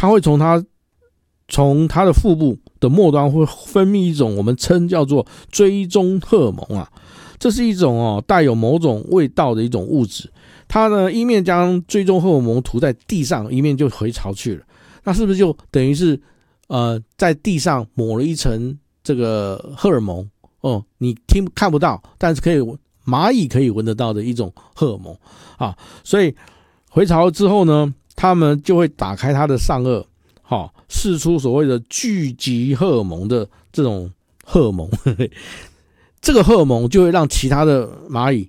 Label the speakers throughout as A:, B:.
A: 它会从它的腹部的末端会分泌一种我们称叫做追踪荷尔蒙啊，这是一种带有某种味道的一种物质。它呢一面将追踪荷尔蒙涂在地上，一面就回巢去了。那是不是就等于是在地上抹了一层这个荷尔蒙你看不到，但是蚂蚁可以闻得到的一种荷尔蒙啊。所以回巢之后呢，它们就会打开它的上颚，释出所谓的聚集荷尔蒙的这种荷尔蒙。这个荷尔蒙就会让其他的蚂蚁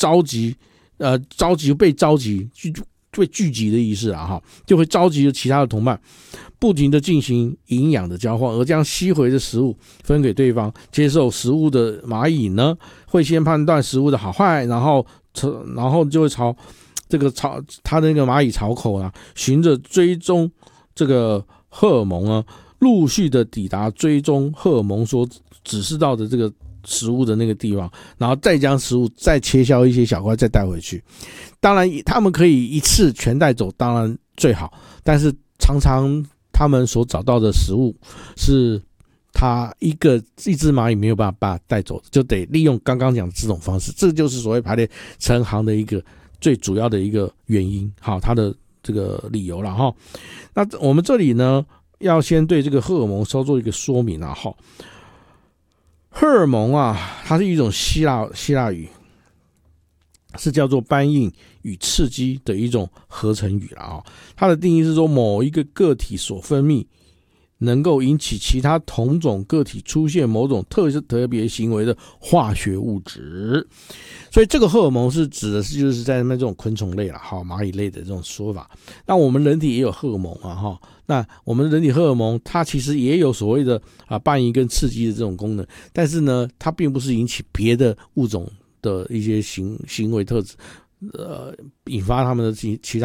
A: 被聚集的意思啊，就会召集其他的同伴，不停的进行营养的交换，而将吸回的食物分给对方。接受食物的蚂蚁呢，会先判断食物的好坏，然后就会朝它的那个蚂蚁巢口啊，循着追踪这个荷尔蒙啊，陆续的抵达追踪荷尔蒙所指示到的这个食物的那个地方，然后再将食物再切削一些小块再带回去。当然他们可以一次全带走，当然最好，但是常常他们所找到的食物是一只蚂蚁没有办法把它带走，就得利用刚刚讲的这种方式。这就是所谓排列成行的一个最主要的一个原因，它的这个理由啦。那我们这里呢要先对这个荷尔蒙稍做一个说明啊。荷尔蒙啊，它是一种希腊语，是叫做搬应与刺激的一种合成语啦。它的定义是说，某一个个体所分泌能够引起其他同种个体出现某种特别行为的化学物质。所以这个荷尔蒙是指的是就是在这种昆虫类啦，蚂蚁类的这种说法。那我们人体也有荷尔蒙啊，那我们人体荷尔蒙它其实也有所谓的伴应跟刺激的这种功能，但是呢它并不是引起别的物种的一些行为特质，引发他们的其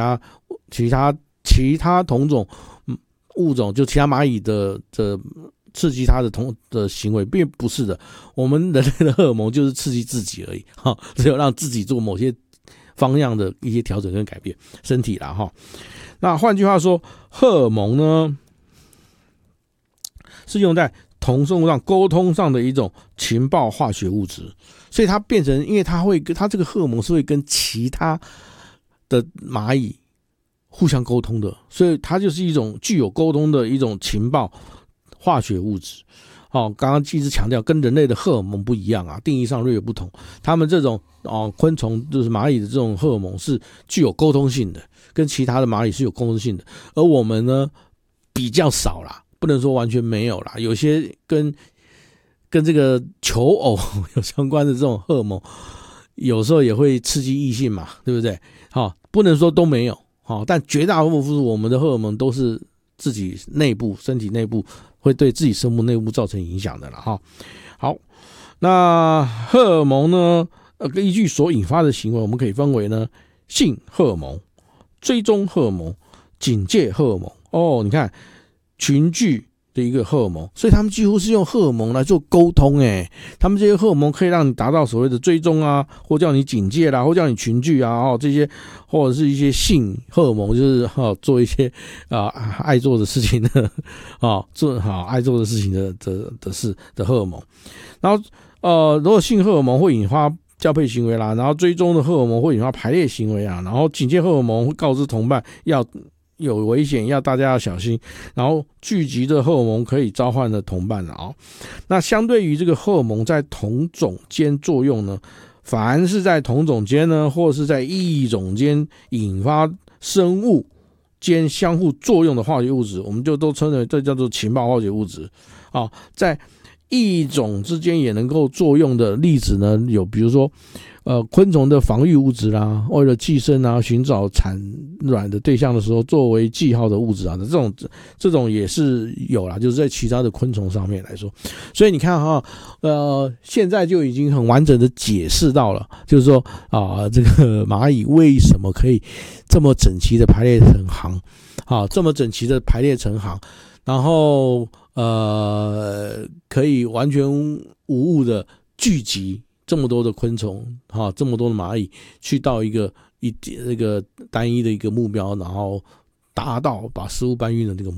A: 他同种物种，就其他蚂蚁的刺激它的行为，并不是的。我们人类的荷尔蒙就是刺激自己而已，只有让自己做某些方向的一些调整跟改变身体啦。那换句话说，荷尔蒙呢是用在同生物上沟通上的一种情报化学物质，所以它变成，因为它这个荷尔蒙是会跟其他的蚂蚁互相沟通的，所以它就是一种具有沟通的一种情报化学物质。刚刚一直强调跟人类的荷尔蒙不一样啊，定义上略有不同。他们这种昆虫就是蚂蚁的这种荷尔蒙是具有沟通性的，跟其他的蚂蚁是有沟通性的，而我们呢比较少啦，不能说完全没有啦，有些跟这个求偶有相关的这种荷尔蒙，有时候也会刺激异性嘛，对不对？不能说都没有，但绝大部分我们的荷尔蒙都是自己身体内部会对自己生物内部造成影响的啦。好，那荷尔蒙呢依据所引发的行为，我们可以分为呢性荷尔蒙、追踪荷尔蒙、警戒荷尔蒙。你看群聚的一个荷尔蒙，所以他们几乎是用荷尔蒙来做沟通。他们这些荷尔蒙可以让你达到所谓的追踪啊，或叫你警戒啦，或叫你群聚啊，这些或者是一些性荷尔蒙，就是做一些爱做的事情的做爱做的事情的荷尔蒙。然后如果性荷尔蒙会引发交配行为啦，然后追踪的荷尔蒙会引发排列行为啊，然后警戒荷尔蒙会告知同伴要有危险，要大家要小心，然后聚集的荷尔蒙可以召唤的同伴那相对于这个荷尔蒙在同种间作用呢，凡是在同种间呢，或是在异种间引发生物间相互作用的化学物质，我们就都称为这叫做情报化学物质。在异种之间也能够作用的例子呢，有比如说昆虫的防御物质啦，为了寄生啊，寻找产卵的对象的时候作为记号的物质啊，这种也是有啦，就是在其他的昆虫上面来说。所以你看现在就已经很完整的解释到了，就是说这个蚂蚁为什么可以这么整齐的排列成行，这么整齐的排列成行，然后可以完全无误的聚集这么多的昆虫这么多的蚂蚁去到一个单一的一个目标，然后达到把食物搬运的这个目